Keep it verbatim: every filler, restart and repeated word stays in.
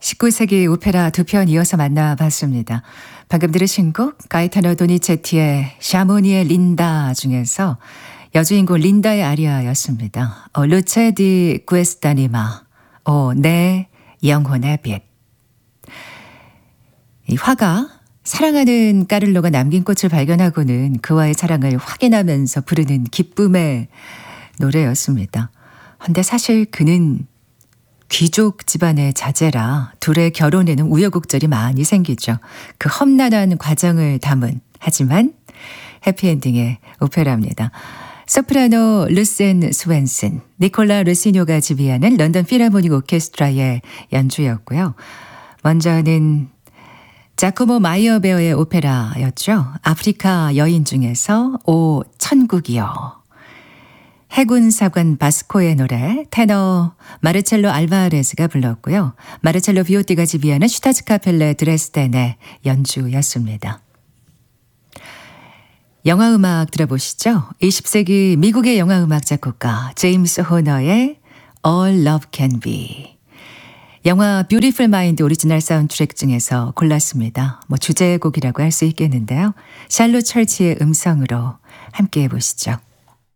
십구 세기 오페라 두 편 이어서 만나봤습니다. 방금 들으신 곡 가이타노 도니체티의 샤모니의 린다 중에서 여주인공 린다의 아리아였습니다. 어, 루체 디 구에스타니마, 어, 내 영혼의 빛. 이 화가 사랑하는 까를로가 남긴 꽃을 발견하고는 그와의 사랑을 확인하면서 부르는 기쁨의 노래였습니다. 근데 사실 그는 귀족 집안의 자제라 둘의 결혼에는 우여곡절이 많이 생기죠. 그 험난한 과정을 담은 하지만 해피엔딩의 오페라입니다. 소프라노 루센 스웬슨, 니콜라 루시뇨가 지휘하는 런던 필하모닉 오케스트라의 연주였고요. 먼저는 자코모 마이어베어의 오페라였죠. 아프리카 여인 중에서 오 천국이여. 해군사관 바스코의 노래 테너 마르첼로 알바레스가 불렀고요. 마르첼로 비오티가 지휘하는 슈타츠카펠레 드레스덴의 연주였습니다. 영화음악 들어보시죠. 이십 세기 미국의 영화음악 작곡가 제임스 호너의 All Love Can Be. 영화 뷰티풀 마인드 오리지널 사운드트랙 중에서 골랐습니다. 뭐 주제곡이라고 할 수 있겠는데요. 샬롯 철치의 음성으로 함께 해보시죠.